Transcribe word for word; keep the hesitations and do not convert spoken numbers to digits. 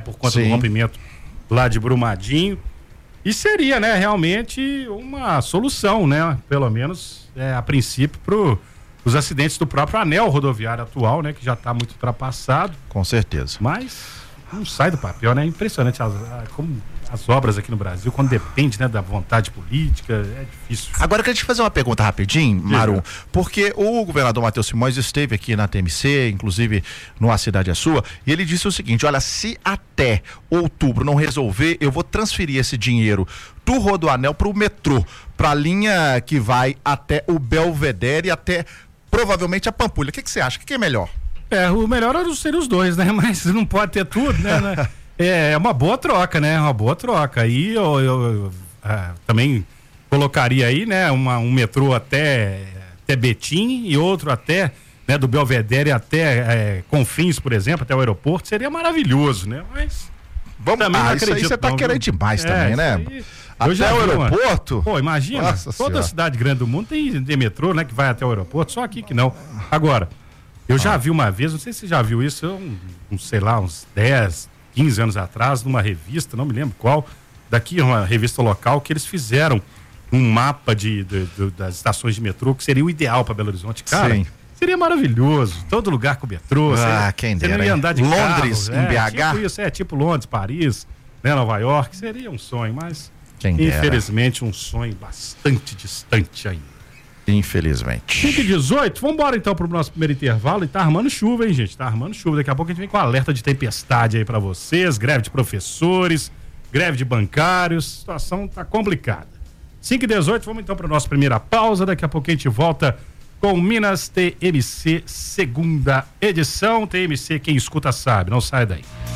por conta Sim. do rompimento lá de Brumadinho. E seria, né, realmente uma solução, né? Pelo menos, é, a princípio, para os acidentes do próprio anel rodoviário atual, né? Que já está muito ultrapassado. Com certeza. Mas não sai do papel, né? É impressionante as, a, como as obras aqui no Brasil, quando depende, né, da vontade política, é difícil. Agora eu queria te fazer uma pergunta rapidinho, Marum, porque o governador Matheus Simões esteve aqui na T M C, inclusive no A Cidade é Sua, e ele disse o seguinte: olha, se até outubro não resolver, eu vou transferir esse dinheiro do Rodoanel para o metrô, para a linha que vai até o Belvedere e até provavelmente a Pampulha. O que, que você acha? O que, que é melhor? É, o melhor seria os dois, né? Mas não pode ter tudo, né? né? É uma boa troca, né? Uma boa troca. Aí eu, eu, eu ah, também colocaria aí, né? Uma, um metrô até, até Betim e outro até, né? Do Belvedere até é, Confins, por exemplo, até o aeroporto. Seria maravilhoso, né? Mas vamos também ah, não isso aí acredito, você tá não, querendo viu? demais É, também, né? Aí, até já o vi uma- aeroporto? Pô, imagina, Nossa toda Senhora. cidade grande do mundo tem, tem metrô, né? Que vai até o aeroporto, só aqui que não. Agora, eu já vi uma vez, não sei se você já viu isso, um, um, sei lá, uns dez, quinze anos atrás, numa revista, não me lembro qual, daqui uma revista local, que eles fizeram um mapa de, de- de- das estações de metrô, que seria o ideal para Belo Horizonte. Cara, Sim. seria maravilhoso, todo lugar com metrô. Ah, seria- quem você não dera, ia hein? andar de Londres, carro, em é, B H? Tipo isso, é, tipo Londres, Paris, né, Nova York, seria um sonho, mas Quem dera. infelizmente um sonho bastante distante ainda. Infelizmente. cinco e dezoito, vamos embora então pro nosso primeiro intervalo. E tá armando chuva, hein, gente? Tá armando chuva. Daqui a pouco a gente vem com alerta de tempestade aí pra vocês, greve de professores, greve de bancários, a situação tá complicada. cinco e dezoito, vamos então pra nossa primeira pausa. Daqui a pouco a gente volta com Minas T M C, segunda edição. T M C, quem escuta sabe, não sai daí.